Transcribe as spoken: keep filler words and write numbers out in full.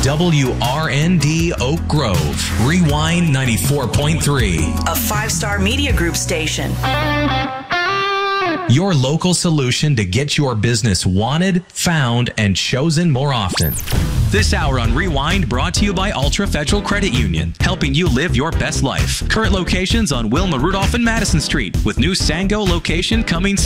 W R N D Oak Grove. Rewind ninety-four point three. A five-star media group station. Your local solution to get your business wanted, found, and chosen more often. This hour on Rewind brought to you by Ultra Federal Credit Union, helping you live your best life. Current locations on Wilma Rudolph and Madison Street, with new Sango location coming soon.